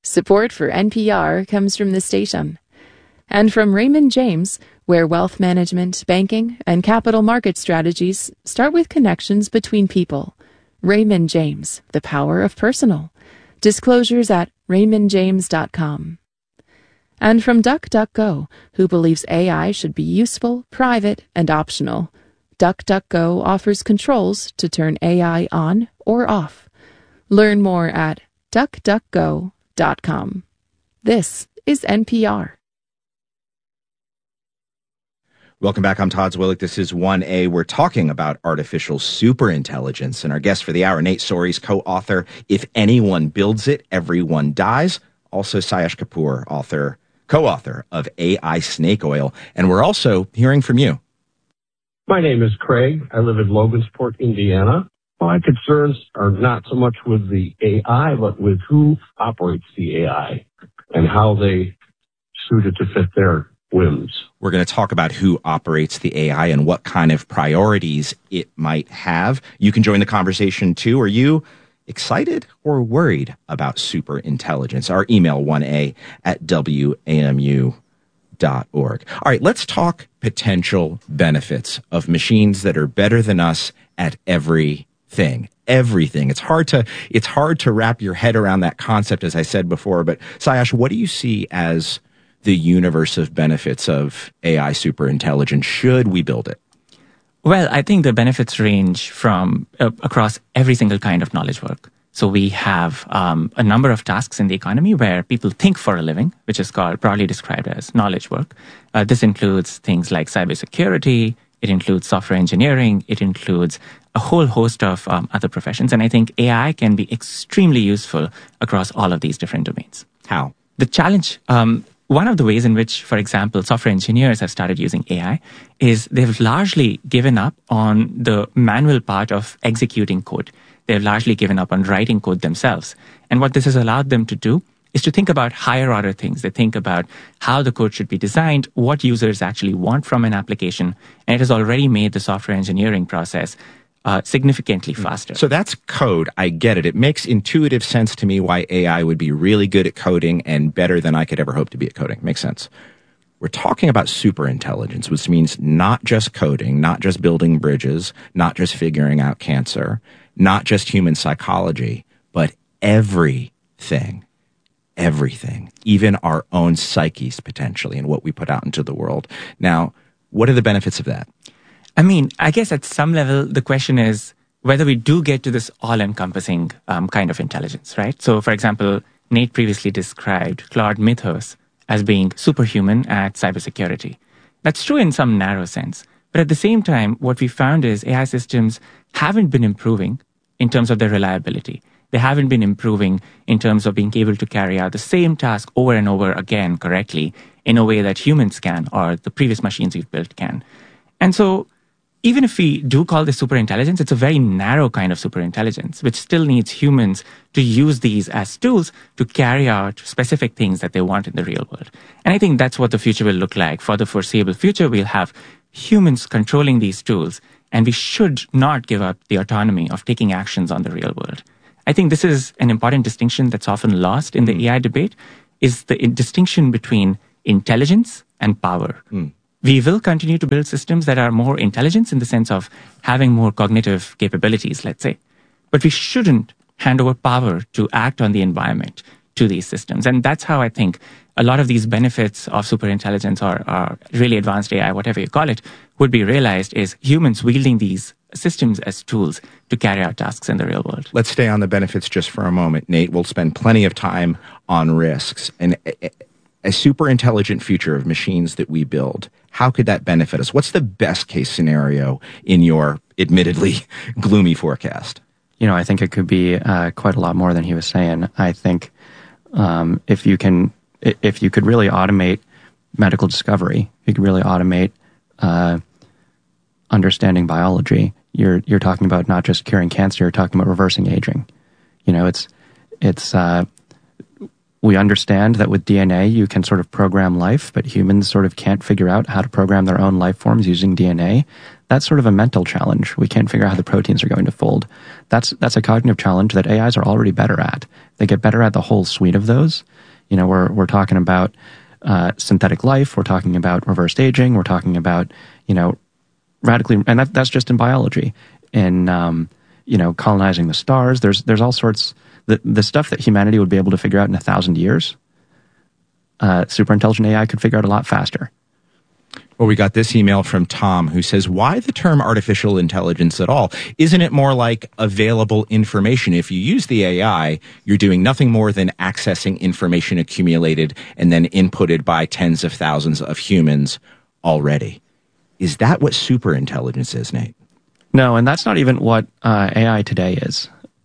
Support for NPR comes from the station. And from Raymond James, where wealth management, banking, and capital market strategies start with connections between people. Raymond James, the power of personal. Disclosures at raymondjames.com. And from DuckDuckGo, who believes AI should be useful, private, and optional. DuckDuckGo offers controls to turn AI on or off. Learn more at duckduckgo.com. This is NPR. Welcome back. I'm Todd Zwillich. This is 1A. We're talking about artificial superintelligence. And our guest for the hour, Nate Soares, co-author, If Anyone Builds It, Everyone Dies. Also, Sayesh Kapoor, co-author of AI Snake Oil. And we're also hearing from you. My name is Craig. I live in Logansport, Indiana. My concerns are not so much with the AI, but with who operates the AI and how they suit it to fit their whims. We're going to talk about who operates the AI and what kind of priorities it might have. You can join the conversation too. Are you excited or worried about superintelligence? Our email 1a@wamu.org. All right, let's talk potential benefits of machines that are better than us at everything. It's hard to wrap your head around that concept, as I said before. But Sayesh, what do you see as the universe of benefits of AI superintelligence should we build it? Well, I think the benefits range from across every single kind of knowledge work. So we have a number of tasks in the economy where people think for a living, which is broadly described as knowledge work. This includes things like cybersecurity. It includes software engineering. It includes a whole host of other professions. And I think AI can be extremely useful across all of these different domains. How? The challenge, one of the ways in which, for example, software engineers have started using AI is they've largely given up on the manual part of executing code. They've largely given up on writing code themselves. And what this has allowed them to do is to think about higher order things. They think about how the code should be designed, what users actually want from an application, and it has already made the software engineering process significantly faster. So that's code. I get it. It makes intuitive sense to me why AI would be really good at coding and better than I could ever hope to be at coding. Makes sense. We're talking about superintelligence, which means not just coding, not just building bridges, not just figuring out cancer, not just human psychology, but everything, even our own psyches potentially and what we put out into the world. Now, what are the benefits of that? I mean, I guess at some level, the question is whether we do get to this all-encompassing kind of intelligence, right? So, for example, Nate previously described Claude Mythos as being superhuman at cybersecurity. That's true in some narrow sense. But at the same time, what we found is AI systems haven't been improving in terms of their reliability. They haven't been improving in terms of being able to carry out the same task over and over again correctly in a way that humans can or the previous machines we've built can. And so even if we do call this superintelligence, it's a very narrow kind of superintelligence, which still needs humans to use these as tools to carry out specific things that they want in the real world. And I think that's what the future will look like. For the foreseeable future, we'll have humans controlling these tools, and we should not give up the autonomy of taking actions on the real world. I think this is an important distinction that's often lost in the AI debate, is the distinction between intelligence and power. We will continue to build systems that are more intelligent in the sense of having more cognitive capabilities, let's say. But we shouldn't hand over power to act on the environment to these systems. And that's how I think a lot of these benefits of superintelligence or really advanced AI, whatever you call it, would be realized is humans wielding these systems as tools to carry out tasks in the real world. Let's stay on the benefits just for a moment, Nate. We'll spend plenty of time on risks. And a super intelligent future of machines that we build, how could that benefit us? What's the best case scenario in your admittedly gloomy forecast? You know, I think it could be quite a lot more than he was saying. I think if you could really automate medical discovery, you could really automate understanding biology. You're talking about not just curing cancer, you're talking about reversing aging. You know, it's we understand that with DNA you can sort of program life, but humans sort of can't figure out how to program their own life forms using DNA. That's sort of a mental challenge. We can't figure out how the proteins are going to fold. That's a cognitive challenge that AIs are already better at. They get better at the whole suite of those. You know, we're talking about synthetic life. We're talking about reversed aging. We're talking about, you know, radically, and that's just in biology. In you know, colonizing the stars. There's all sorts. The stuff that humanity would be able to figure out in 1,000 years, super intelligent AI could figure out a lot faster. Well, we got this email from Tom who says, why the term artificial intelligence at all? Isn't it more like available information? If you use the AI, you're doing nothing more than accessing information accumulated and then inputted by tens of thousands of humans already. Is that what super intelligence is, Nate? No, and that's not even what AI today is.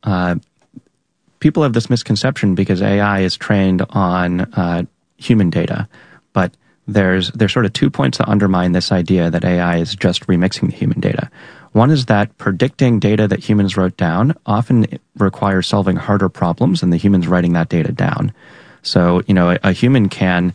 People have this misconception because AI is trained on human data, but there's sort of 2 points that undermine this idea that AI is just remixing the human data. One is that predicting data that humans wrote down often requires solving harder problems than the humans writing that data down. So, you know, a human can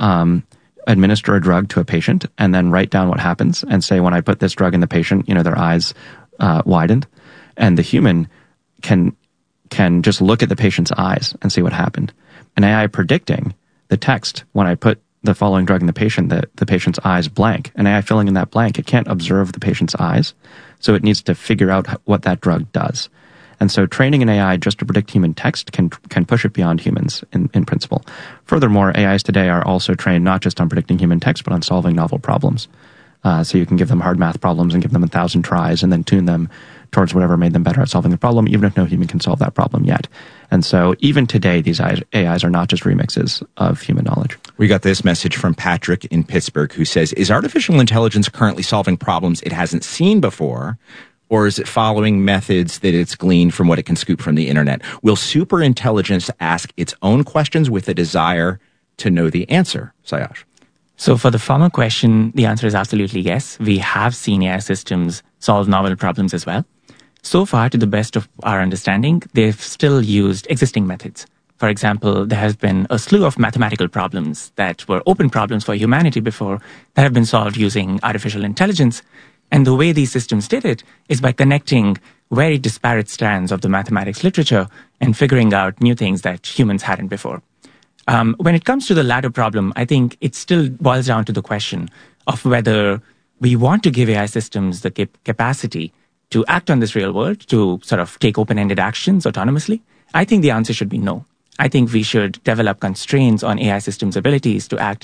administer a drug to a patient and then write down what happens and say, when I put this drug in the patient, you know, their eyes widened. And the human can just look at the patient's eyes and see what happened. An AI predicting the text, when I put the following drug in the patient, the patient's eyes blank. An AI filling in that blank, it can't observe the patient's eyes, so it needs to figure out what that drug does. And so training an AI just to predict human text can push it beyond humans in principle. Furthermore, AIs today are also trained not just on predicting human text, but on solving novel problems. So you can give them hard math problems and give them 1,000 tries and then tune them towards whatever made them better at solving the problem, even if no human can solve that problem yet. And so even today, these AIs are not just remixes of human knowledge. We got this message from Patrick in Pittsburgh who says, is artificial intelligence currently solving problems it hasn't seen before? Or is it following methods that it's gleaned from what it can scoop from the internet? Will super intelligence ask its own questions with a desire to know the answer? Sayash. So for the former question, the answer is absolutely yes. We have seen AI systems solve novel problems as well. So far, to the best of our understanding, they've still used existing methods. For example, there has been a slew of mathematical problems that were open problems for humanity before that have been solved using artificial intelligence. And the way these systems did it is by connecting very disparate strands of the mathematics literature and figuring out new things that humans hadn't before. When it comes to the latter problem, I think it still boils down to the question of whether we want to give AI systems the capacity to act on this real world, to sort of take open-ended actions autonomously. I think the answer should be no. I think we should develop constraints on AI systems' abilities to act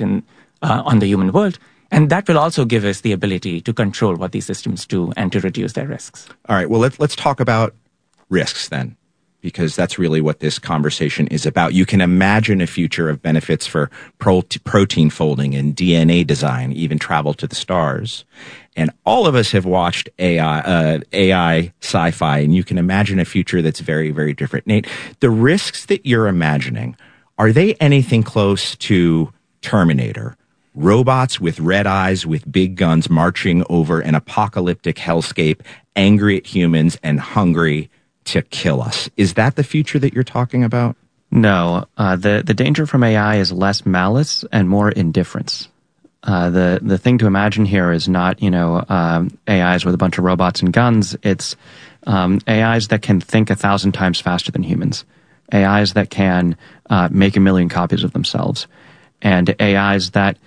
on the human world. And that will also give us the ability to control what these systems do and to reduce their risks. All right, well, let's talk about risks then, because that's really what this conversation is about. You can imagine a future of benefits for protein folding and DNA design, even travel to the stars. And all of us have watched AI sci-fi, and you can imagine a future that's very, very different. Nate, the risks that you're imagining, are they anything close to Terminator? Robots with red eyes, with big guns marching over an apocalyptic hellscape, angry at humans and hungry to kill us. Is that the future that you're talking about? No. The danger from AI is less malice and more indifference. The thing to imagine here is not, AIs with a bunch of robots and guns. It's AIs that can think 1,000 times faster than humans. AIs that can make 1 million copies of themselves. And AIs that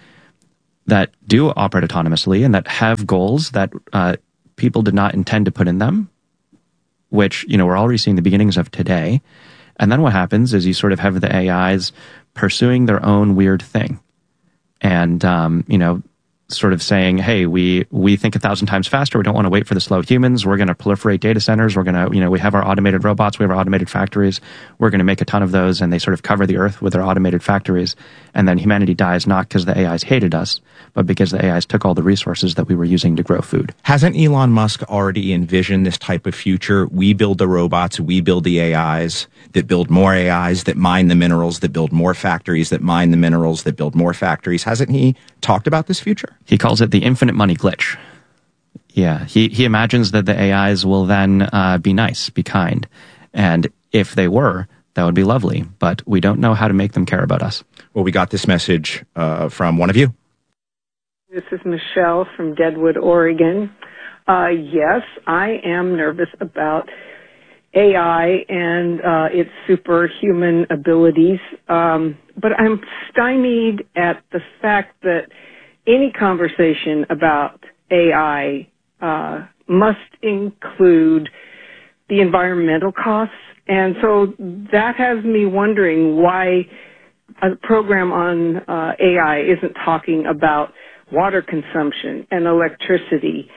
do operate autonomously and that have goals that people did not intend to put in them, which, we're already seeing the beginnings of today. And then what happens is you sort of have the AIs pursuing their own weird thing. And, sort of saying, hey, we think 1,000 times faster. We don't want to wait for the slow humans. We're going to proliferate data centers. We're going to, we have our automated robots. We have our automated factories. We're going to make a ton of those. And they sort of cover the earth with their automated factories. And then humanity dies not because the AIs hated us, but because the AIs took all the resources that we were using to grow food. Hasn't Elon Musk already envisioned this type of future? We build the robots, we build the AIs that build more AIs, that mine the minerals, that build more factories, that mine the minerals, that build more factories. Hasn't he talked about this future? He calls it the infinite money glitch. Yeah, he imagines that the AIs will then be nice, be kind. And if they were, that would be lovely. But we don't know how to make them care about us. Well, we got this message from one of you. This is Michelle from Deadwood, Oregon. Yes, I am nervous about AI and its superhuman abilities, but I'm stymied at the fact that any conversation about AI must include the environmental costs, and so that has me wondering why a program on AI isn't talking about water consumption and electricity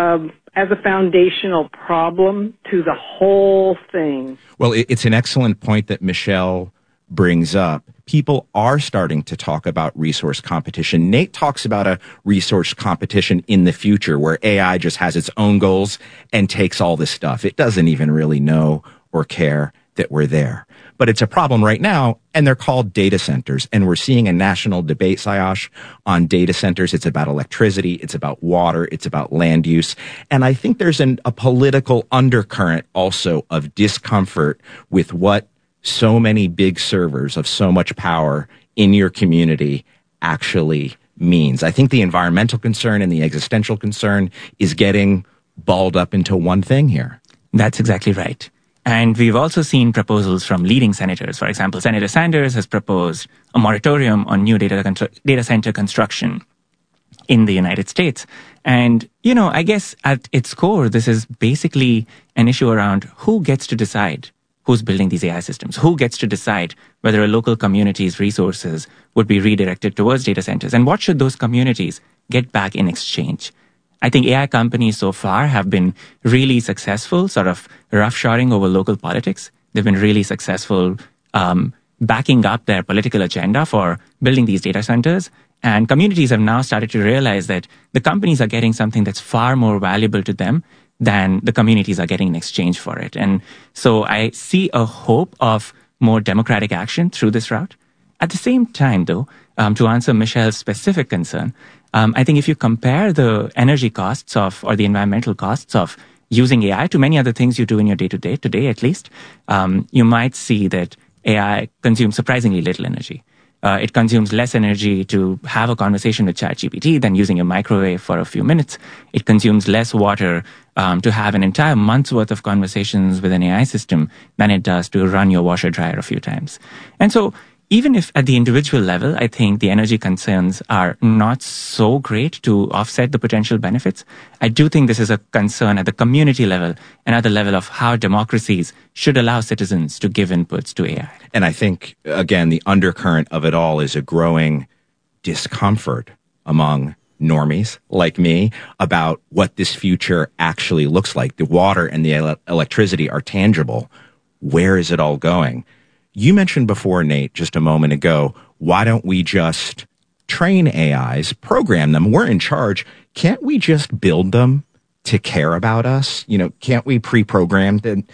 as a foundational problem to the whole thing. Well, it's an excellent point that Michelle brings up. People are starting to talk about resource competition. Nate talks about a resource competition in the future where AI just has its own goals and takes all this stuff. It doesn't even really know or care that we're there. But it's a problem right now, and they're called data centers. And we're seeing a national debate, Sayash, on data centers. It's about electricity. It's about water. It's about land use. And I think there's a political undercurrent also of discomfort with what so many big servers of so much power in your community actually means. I think the environmental concern and the existential concern is getting balled up into one thing here. That's exactly right. And we've also seen proposals from leading senators. For example, Senator Sanders has proposed a moratorium on new data center construction in the United States. And, you know, I guess at its core, this is basically an issue around who gets to decide who's building these AI systems, who gets to decide whether a local community's resources would be redirected towards data centers, and what should those communities get back in exchange. I think AI companies so far have been really successful, sort of roughshod over local politics. They've been really successful backing up their political agenda for building these data centers. And communities have now started to realize that the companies are getting something that's far more valuable to them than the communities are getting in exchange for it. And so I see a hope of more democratic action through this route. At the same time, though, to answer Michelle's specific concern, I think if you compare the energy costs or the environmental costs of using AI to many other things you do in your day-to-day, today at least, you might see that AI consumes surprisingly little energy. It consumes less energy to have a conversation with ChatGPT than using a microwave for a few minutes. It consumes less water to have an entire month's worth of conversations with an AI system than it does to run your washer dryer a few times. And so even if at the individual level, I think the energy concerns are not so great to offset the potential benefits, I do think this is a concern at the community level and at the level of how democracies should allow citizens to give inputs to AI. And I think, again, the undercurrent of it all is a growing discomfort among normies like me about what this future actually looks like. The water and the electricity are tangible. Where is it all going? You mentioned before, Nate, just a moment ago, why don't we just train AIs, program them? We're in charge. Can't we just build them to care about us? You know, can't we pre-program them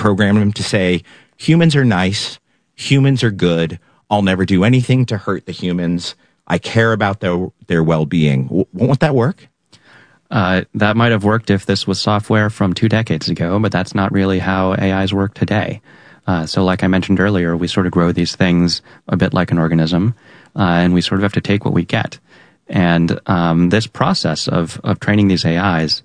to say, humans are nice, humans are good, I'll never do anything to hurt the humans, I care about their well-being. Won't that work? That might have worked if this was software from 2 decades ago, but that's not really how AIs work today. So like I mentioned earlier, we sort of grow these things a bit like an organism, and we sort of have to take what we get. And this process of training these AIs,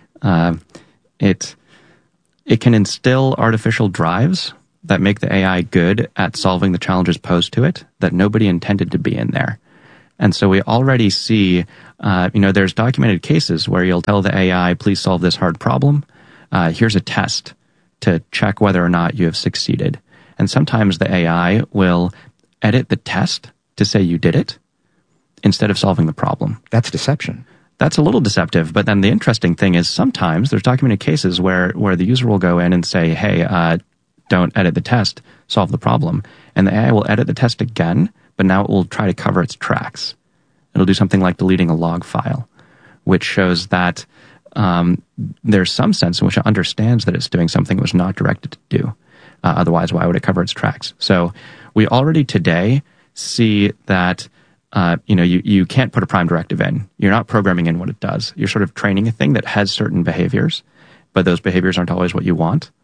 it can instill artificial drives that make the AI good at solving the challenges posed to it that nobody intended to be in there. And so we already see, there's documented cases where you'll tell the AI, please solve this hard problem. Here's a test to check whether or not you have succeeded. And sometimes the AI will edit the test to say you did it instead of solving the problem. That's deception. That's a little deceptive, but then the interesting thing is sometimes there's documented cases where the user will go in and say, hey, don't edit the test, solve the problem. And the AI will edit the test again, but now it will try to cover its tracks. It'll do something like deleting a log file, which shows that there's some sense in which it understands that it's doing something it was not directed to do. Otherwise, why would it cover its tracks? So we already today see that you can't put a prime directive in. You're not programming in what it does. You're sort of training a thing that has certain behaviors, but those behaviors aren't always what you want.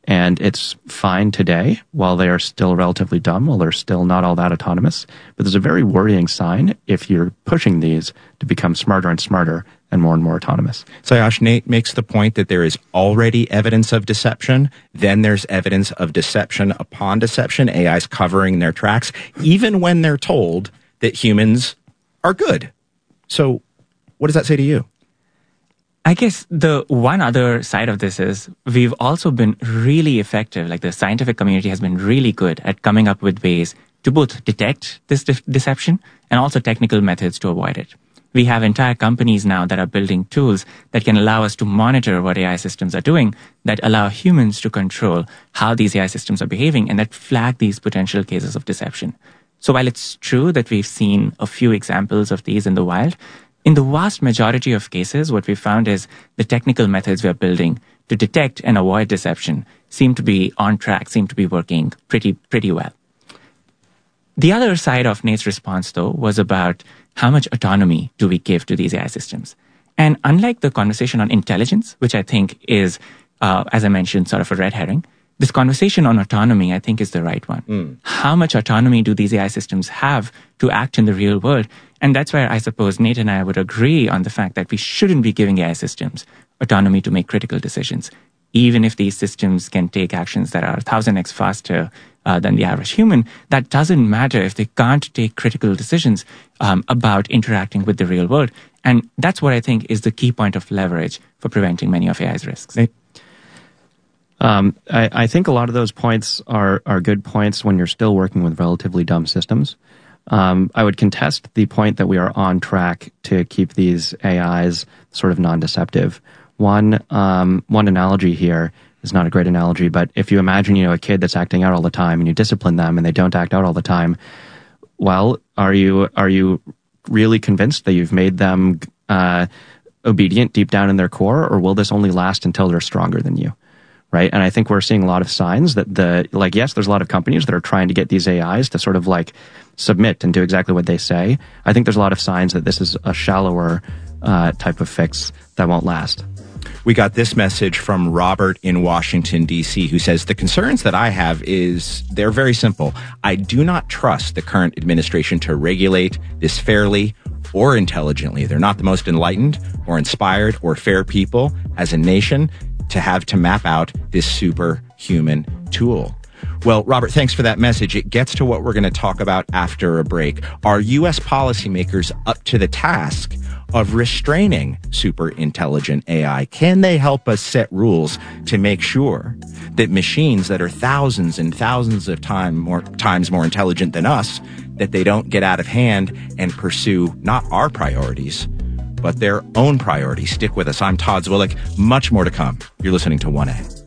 And it's fine today while they are still relatively dumb, while they're still not all that autonomous. But there's a very worrying sign if you're pushing these to become smarter and smarter and more autonomous. Sayash, Nate makes the point that there is already evidence of deception. Then there's evidence of deception upon deception. AI's covering their tracks, even when they're told that humans are good. So what does that say to you? I guess the one other side of this is we've also been really effective, like the scientific community has been really good at coming up with ways to both detect this deception and also technical methods to avoid it. We have entire companies now that are building tools that can allow us to monitor what AI systems are doing, that allow humans to control how these AI systems are behaving, and that flag these potential cases of deception. So while it's true that we've seen a few examples of these in the wild, in the vast majority of cases, what we found is the technical methods we're building to detect and avoid deception seem to be on track, seem to be working pretty well. The other side of Nate's response, though, was about how much autonomy do we give to these AI systems? And unlike the conversation on intelligence, which I think is, as I mentioned, sort of a red herring, this conversation on autonomy, I think, is the right one. How much autonomy do these AI systems have to act in the real world? And that's where I suppose Nate and I would agree on the fact that we shouldn't be giving AI systems autonomy to make critical decisions, even if these systems can take actions that are 1,000x faster than the average human. That doesn't matter if they can't take critical decisions about interacting with the real world. And that's what I think is the key point of leverage for preventing many of AI's risks. Nate? I think a lot of those points are good points when you're still working with relatively dumb systems. I would contest the point that we are on track to keep these AIs sort of non-deceptive. One analogy here is not a great analogy, but if you imagine, a kid that's acting out all the time and you discipline them and they don't act out all the time, well, are you really convinced that you've made them obedient deep down in their core, or will this only last until they're stronger than you? Right. And I think we're seeing a lot of signs that yes, there's a lot of companies that are trying to get these AIs to sort of submit and do exactly what they say. I think there's a lot of signs that this is a shallower type of fix that won't last. We got this message from Robert in Washington, D.C., who says, the concerns that I have they're very simple. I do not trust the current administration to regulate this fairly or intelligently. They're not the most enlightened or inspired or fair people as a nation to have to map out this superhuman tool. Well, Robert, thanks for that message. It gets to what we're going to talk about after a break. Are U.S. policymakers up to the task of restraining super intelligent AI? Can they help us set rules to make sure that machines that are thousands and thousands of times more intelligent than us, that they don't get out of hand and pursue not our priorities, but their own priorities? Stick with us. I'm Todd Zwillich. Much more to come. You're listening to 1A.